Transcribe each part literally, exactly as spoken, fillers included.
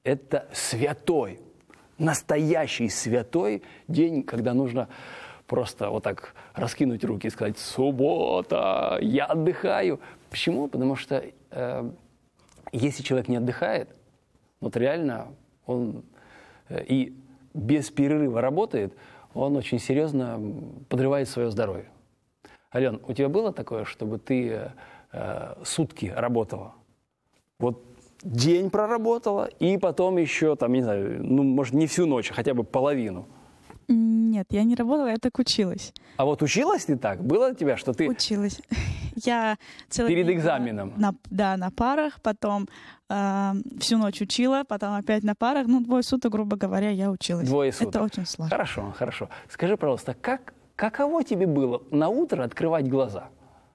это святой, настоящий святой день, когда нужно просто вот так раскинуть руки и сказать: «Суббота, я отдыхаю». Почему? Потому что э, если человек не отдыхает, вот реально он э, и без перерыва работает, он очень серьезно подрывает свое здоровье. Ален, у тебя было такое, чтобы ты э, сутки работала? Вот день проработала, и потом еще, там, не знаю, ну, может, не всю ночь, а хотя бы половину. Нет, я не работала, я так училась. А вот училась ты так? Было у тебя, что ты... Училась. Я целый Перед день экзаменом? На, да, на парах, потом э, всю ночь учила, потом опять на парах. Ну, двое суток, грубо говоря, я училась. Двое суток. Это очень сложно. Хорошо, хорошо. Скажи, пожалуйста, как, каково тебе было на утро открывать глаза?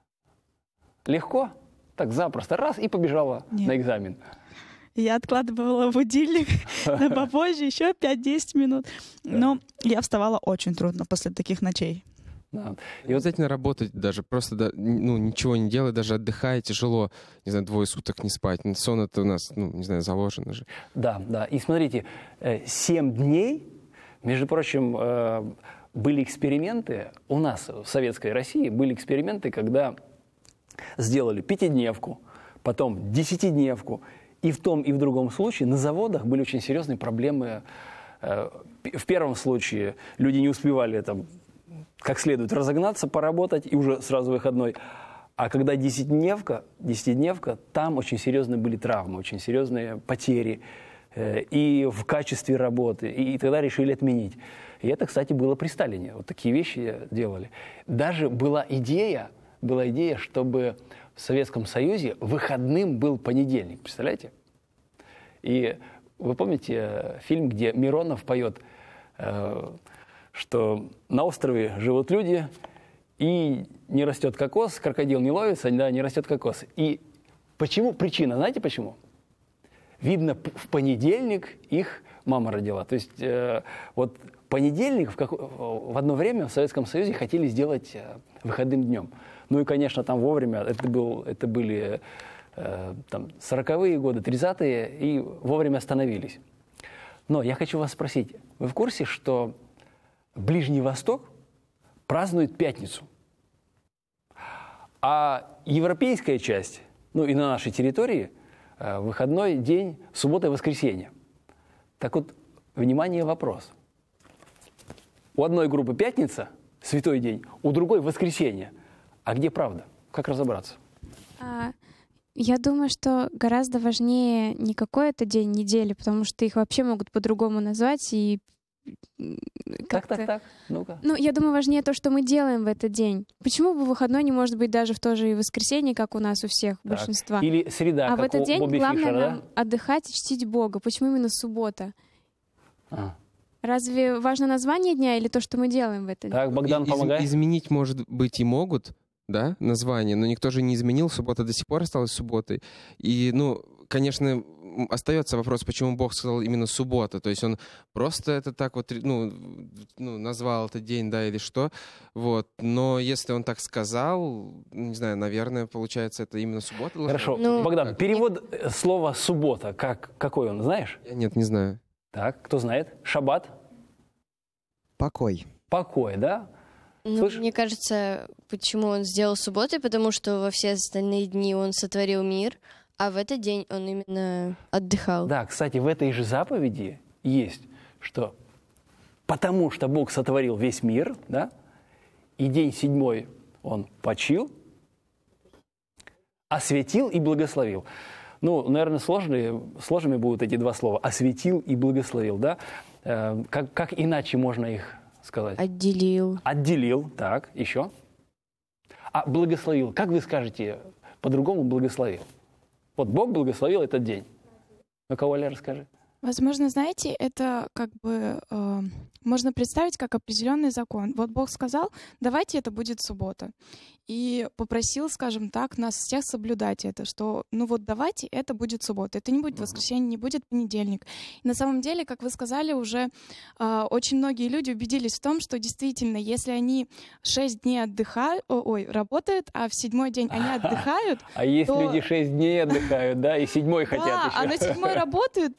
Легко? Так запросто. Раз, и побежала Нет. на экзамен. Я откладывала будильник на попозже, еще пять-десять минут. Но я вставала очень трудно после таких ночей. Да. И вот обязательно работать даже, просто да, ну, ничего не делать, даже отдыхая, тяжело, не знаю, двое суток не спать. Сон это у нас, ну, не знаю, заложено же. Да, да. И смотрите, семь дней, между прочим, были эксперименты, у нас в Советской России были эксперименты, когда сделали пятидневку, потом десятидневку, и в том, и в другом случае на заводах были очень серьезные проблемы. В первом случае люди не успевали там как следует разогнаться, поработать, и уже сразу выходной. А когда десятидневка, десятидневка, там очень серьезные были травмы, очень серьезные потери и в качестве работы. И тогда решили отменить. И это, кстати, было при Сталине. Вот такие вещи делали. Даже была идея, была идея, чтобы в Советском Союзе выходным был понедельник. Представляете? И вы помните фильм, где Миронов поет, что на острове живут люди, и не растет кокос, крокодил не ловится, да, не растет кокос. И почему? Причина, знаете почему? Видно, в понедельник их мама родила. То есть э, вот понедельник в, как... в одно время в Советском Союзе хотели сделать э, выходным днем. Ну и, конечно, там вовремя, это, был, это были э, там, сороковые годы, тридцатые, и вовремя остановились. Но я хочу вас спросить, вы в курсе, что Ближний Восток празднует пятницу, а европейская часть, ну и на нашей территории, выходной день суббота и воскресенье. Так вот, внимание, вопрос. У одной группы пятница, святой день, у другой воскресенье. А где правда? Как разобраться? А, я думаю, что гораздо важнее не какой это день недели, потому что их вообще могут по-другому назвать и так, так, так. Ну-ка. Ну, я думаю, важнее то, что мы делаем в этот день. Почему бы выходной не может быть даже в то же и воскресенье, как у нас у всех, так. большинства? Или среда, а как в этот у день Бобби главное Фишера, нам да? отдыхать и чтить Бога. Почему именно суббота? А. Разве важно название дня или то, что мы делаем в этот день? Так, Богдан, Из- помогай. Изменить, может быть, и могут, да, название, но никто же не изменил. Суббота до сих пор осталась субботой. И, ну, конечно, остается вопрос, почему Бог сказал именно суббота. То есть он просто это так вот, ну, ну, назвал этот день, да, или что. Вот. Но если он так сказал, не знаю, наверное, получается, это именно суббота. Хорошо. Ну, Богдан, как? перевод слова «суббота», как, какой он, знаешь? Я нет, не знаю. Так, кто знает? Шаббат? Покой. Покой, да? Ну, Слышь? мне кажется, почему он сделал субботой, потому что во все остальные дни он сотворил мир, а в этот день он именно отдыхал. Да, кстати, в этой же заповеди есть, что потому что Бог сотворил весь мир, да, и день седьмой он почил, осветил и благословил. Ну, наверное, сложные, сложными будут эти два слова. Осветил и благословил, да? Э, как, как иначе можно их сказать? Отделил. Отделил, так, еще. А благословил, как вы скажете, по-другому благословил? Вот Бог благословил этот день. Ну-ка, Оля, расскажи. Возможно, знаете, это как бы э, можно представить как определенный закон. Вот Бог сказал, давайте это будет суббота. И попросил, скажем так, нас всех соблюдать это, что ну вот давайте это будет суббота. Это не будет воскресенье, не будет понедельник. И на самом деле, как вы сказали, уже э, очень многие люди убедились в том, что действительно, если они шесть дней отдыхают, ой, работают, а в седьмой день они отдыхают. А есть то... люди шесть дней отдыхают, да, и седьмой хотят Да, еще. а на седьмой работают,